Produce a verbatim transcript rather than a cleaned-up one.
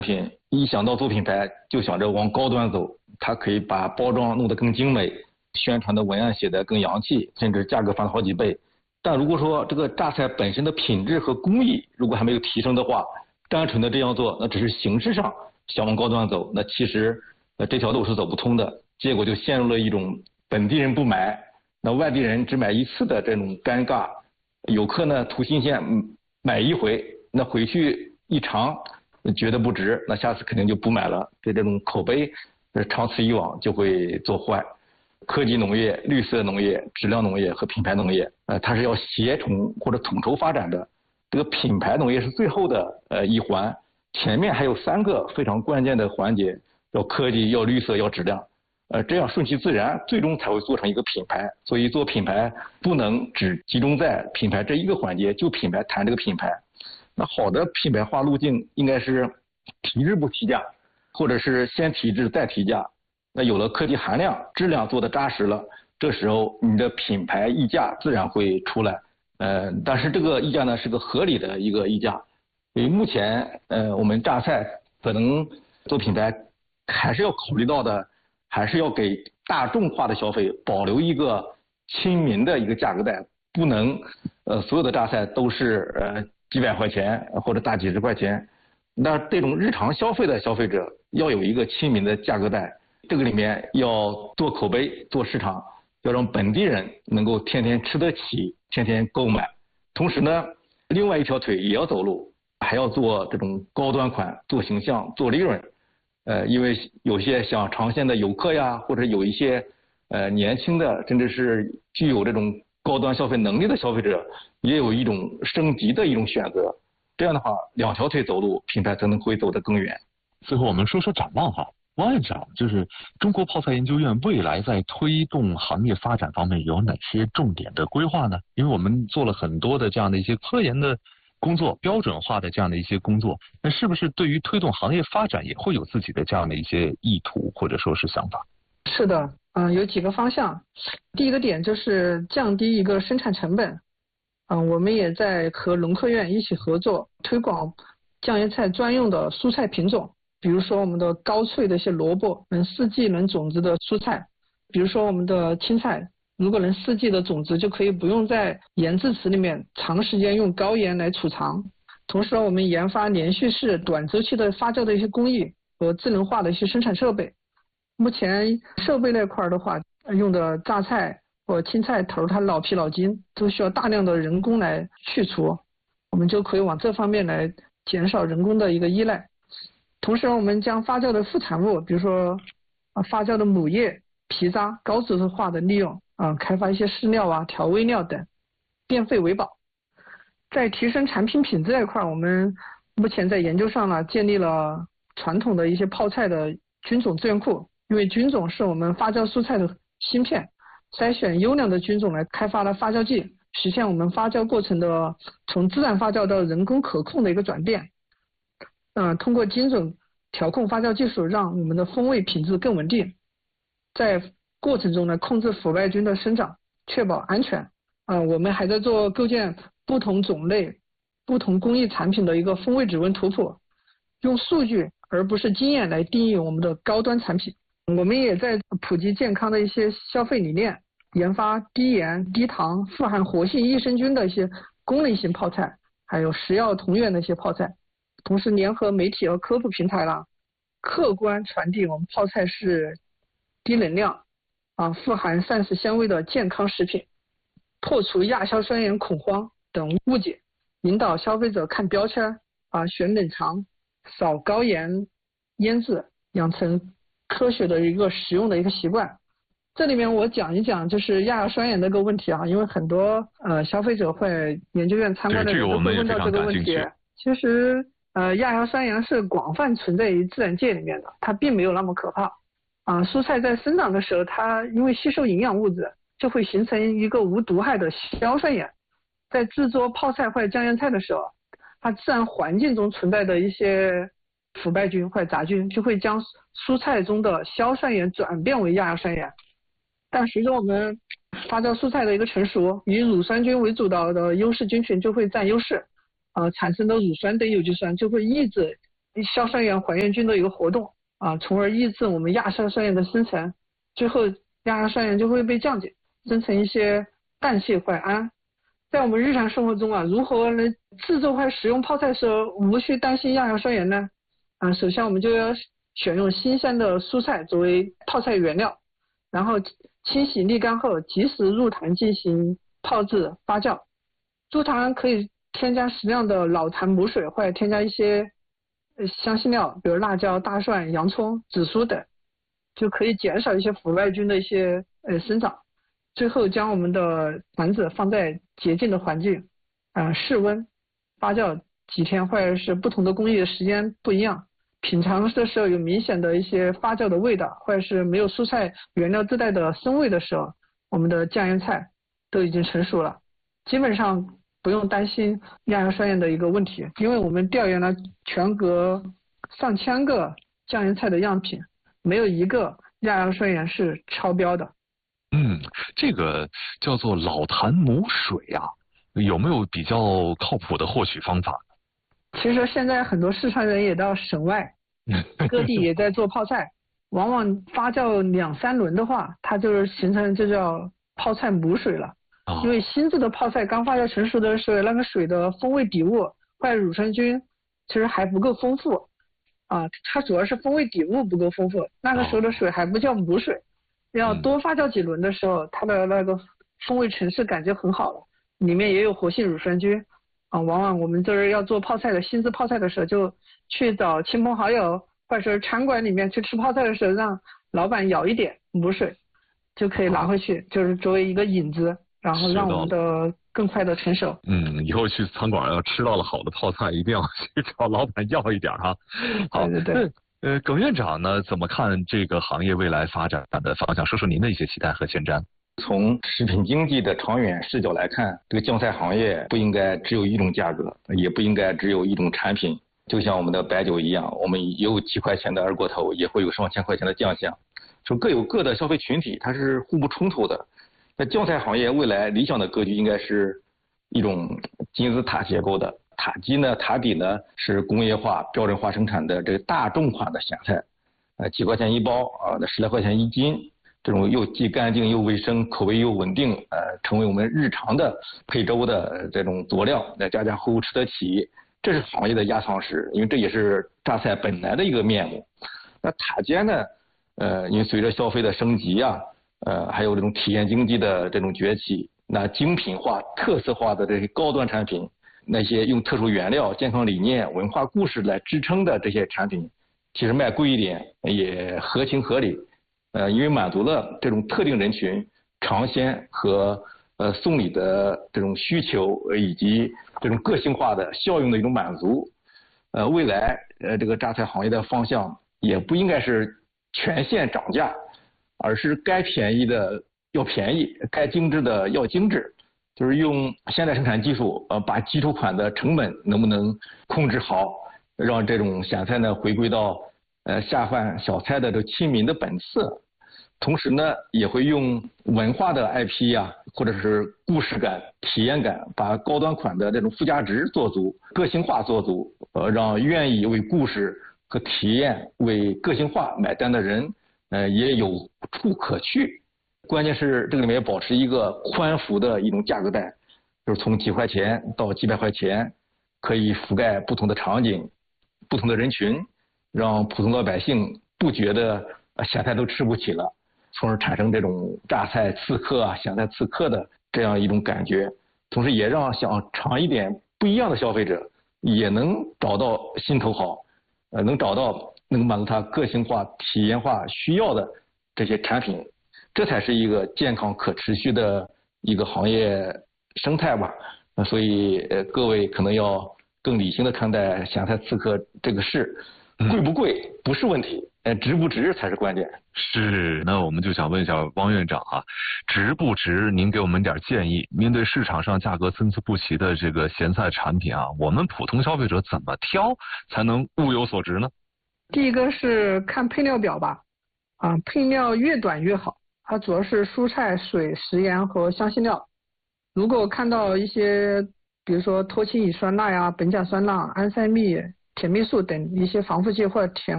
品，一想到做品牌就想着往高端走，它可以把包装弄得更精美，宣传的文案写得更洋气，甚至价格翻了好几倍。但如果说这个榨菜本身的品质和工艺如果还没有提升的话，单纯的这样做，那只是形式上想往高端走，那其实呃这条路是走不通的，结果就陷入了一种本地人不买，那外地人只买一次的这种尴尬。游客呢图新鲜买一回，那回去一尝觉得不值，那下次肯定就不买了，对这种口碑长此以往就会做坏。科技农业、绿色农业、质量农业和品牌农业，呃，它是要协同或者统筹发展的。这个品牌农业是最后的呃一环，前面还有三个非常关键的环节，要科技、要绿色、要质量。呃，这样顺其自然，最终才会做成一个品牌。所以做品牌不能只集中在品牌这一个环节，就品牌谈这个品牌。那好的品牌化路径应该是提质不提价，或者是先提质再提价。那有了科技含量，质量做得扎实了，这时候你的品牌溢价自然会出来。呃，但是这个溢价呢是个合理的一个溢价。因为目前呃我们榨菜可能做品牌还是要考虑到的，还是要给大众化的消费保留一个亲民的一个价格带，不能呃所有的榨菜都是呃几百块钱或者大几十块钱。那这种日常消费的消费者要有一个亲民的价格带。这个里面要做口碑、做市场，要让本地人能够天天吃得起、天天购买。同时呢，另外一条腿也要走路，还要做这种高端款、做形象、做利润。呃，因为有些想尝鲜的游客呀，或者有一些呃年轻的，甚至是具有这种高端消费能力的消费者，也有一种升级的一种选择。这样的话，两条腿走路，品牌才能会走得更远。 最后我们说说展望哈。王院长，就是中国泡菜研究院未来在推动行业发展方面有哪些重点的规划呢？因为我们做了很多的这样的一些科研的工作，标准化的这样的一些工作，那是不是对于推动行业发展也会有自己的这样的一些意图或者说是想法？ 是的，嗯、呃，有几个方向。第一个点就是降低一个生产成本，嗯、呃，我们也在和农科院一起合作，推广酱叶菜专用的蔬菜品种。比如说我们的高脆的一些萝卜，能四季能种植的蔬菜；比如说我们的青菜，如果能四季的种植，就可以不用在盐制池里面长时间用高盐来储藏。同时，我们研发连续式短周期的发酵的一些工艺和智能化的一些生产设备。目前设备那块的话，用的榨菜或青菜头，它老皮老筋，都需要大量的人工来去除，我们就可以往这方面来减少人工的一个依赖。同时，我们将发酵的副产物，比如说啊发酵的母叶、皮渣高质化的利用啊，开发一些饲料啊、调味料等，变废为宝。在提升产品品质这一块，我们目前在研究上呢，建立了传统的一些泡菜的菌种资源库，因为菌种是我们发酵蔬菜的芯片，筛选优良的菌种来开发了发酵剂，实现我们发酵过程的从自然发酵到人工可控的一个转变。嗯、呃，通过精准调控发酵技术，让我们的风味品质更稳定，在过程中呢控制腐败菌的生长，确保安全。啊、呃，我们还在做构建不同种类、不同工艺产品的一个风味指纹图谱，用数据而不是经验来定义我们的高端产品。我们也在普及健康的一些消费理念，研发低盐、低糖、富含活性益生菌的一些功能性泡菜，还有食药同源的一些泡菜。同时联合媒体和科普平台啦，客观传递我们泡菜是低能量啊、富含膳食纤维的健康食品，破除亚硝酸盐恐慌等误解，引导消费者看标签啊，选冷藏，少高盐腌制，养成科学的一个食用的一个习惯。这里面我讲一讲就是亚硝酸盐这个问题啊，因为很多呃消费者会研究院参观的人都会问到这个问题。其实呃亚硝酸盐是广泛存在于自然界里面的，它并没有那么可怕啊、呃。蔬菜在生长的时候，它因为吸收营养物质，就会形成一个无毒害的硝酸盐。在制作泡菜或者酱腌菜的时候，它自然环境中存在的一些腐败菌或者杂菌就会将蔬菜中的硝酸盐转变为亚硝酸盐。但随着我们发酵蔬菜的一个成熟，以乳酸菌为主导的优势菌群就会占优势，呃，产生的乳酸对有机酸就会抑制硝酸盐还原菌的一个活动啊，从而抑制我们亚硝酸盐的生成，最后亚硝酸盐就会被降解，生成一些氮硒坏胺。在我们日常生活中啊，如何能制作或使用泡菜时候无需担心亚硝酸盐呢？啊，首先我们就要选用新鲜的蔬菜作为泡菜原料，然后清洗沥干后及时入坛进行泡制发酵。入坛可以添加适量的老坛母水，或者添加一些香辛料，比如辣椒、大蒜、洋葱、紫苏等，就可以减少一些腐败菌的一些呃生长。最后将我们的坛子放在洁净的环境，啊、呃，室温发酵几天，或者是不同的工艺的时间不一样。品尝的时候有明显的一些发酵的味道，或者是没有蔬菜原料自带的生味的时候，我们的酱腌菜都已经成熟了，基本上不用担心亚硝酸盐的一个问题，因为我们调研了全国上千个酱腌菜的样品，没有一个亚硝酸盐是超标的。 嗯，这个叫做老坛母水啊，有没有比较靠谱的获取方法？ 其实现在很多四川人也到省外，各地也在做泡菜，往往发酵两三轮的话，它就是形成就叫泡菜母水了。哦、因为新制的泡菜刚发酵成熟的时候，那个水的风味底物或者乳酸菌其实还不够丰富啊，它主要是风味底物不够丰富，那个时候的水还不叫母水。哦要多发酵几轮的时候，它的那个风味层次感就很好了，里面也有活性乳酸菌啊。往往我们就是要做泡菜的新制泡菜的时候，就去找亲朋好友，或者是餐馆里面去吃泡菜的时候，让老板舀一点母水，就可以拿回去，就是作为一个引子，然后让我们的更快的成熟。 嗯，以后去餐馆要吃到了好的泡菜，一定要去找老板要一点哈。好， 对对对。 呃，耿院长呢，怎么看这个行业未来发展的方向？说说您的一些期待和前瞻。 从食品经济的长远视角来看，这个酱菜行业不应该只有一种价格，也不应该只有一种产品。就像我们的白酒一样，我们有几块钱的二锅头，也会有上千块钱的酱香，说各有各的消费群体，它是互不冲突的。那酱菜行业未来理想的格局应该是一种金字塔结构的。塔基呢，塔底呢是工业化标准化生产的这个大众款的咸菜，呃几块钱一包啊，那十来块钱一斤，这种又既干净又卫生，口味又稳定，呃，成为我们日常的配粥的这种佐料，那家家户户吃得起，这是行业的压舱石，因为这也是榨菜本来的一个面目。那塔尖呢，呃，因为随着消费的升级啊，呃，还有这种体验经济的这种崛起，那精品化、特色化的这些高端产品。那些用特殊原料、健康理念、文化故事来支撑的这些产品，其实卖贵一点也合情合理。呃，因为满足了这种特定人群尝鲜和呃送礼的这种需求，以及这种个性化的效用的一种满足。呃，未来呃这个榨菜行业的方向也不应该是全线涨价，而是该便宜的要便宜，该精致的要精致。就是用现代生产技术，呃，把基础款的成本能不能控制好，让这种咸菜呢回归到呃下饭小菜的这亲民的本色。同时呢，也会用文化的 I P 呀、啊，或者是故事感、体验感，把高端款的这种附加值做足，个性化做足，呃，让愿意为故事和体验、为个性化买单的人，呃，也有处可去。关键是这个里面保持一个宽幅的一种价格带，就是从几块钱到几百块钱，可以覆盖不同的场景、不同的人群，让普通老百姓不觉得咸菜都吃不起了，从而产生这种榨菜刺客啊、咸菜刺客的这样一种感觉。同时也让想尝一点不一样的消费者也能找到心头好，呃，能找到能满足他个性化、体验化需要的这些产品。这才是一个健康可持续的一个行业生态吧。那所以呃各位可能要更理性的看待咸菜刺客这个事，贵不贵不是问题，呃值不值才是关键。 是，那我们就想问一下汪院长啊，值不值？您给我们点建议。面对市场上价格参差不齐的这个咸菜产品啊，我们普通消费者怎么挑才能物有所值呢？ 第一个是看配料表吧，啊，配料越短越好。它主要是蔬菜、水、食盐和香辛料。如果看到一些，比如说脱氢乙酸钠呀、苯甲酸钠、安赛蜜、 甜蜜素等一些防腐剂或者甜